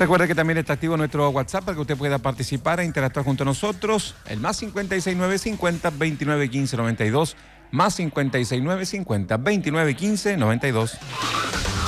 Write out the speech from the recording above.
Recuerde que también está activo nuestro WhatsApp para que usted pueda participar e interactuar junto a nosotros. El más 56950 2915 92. Más 56950 2915 92.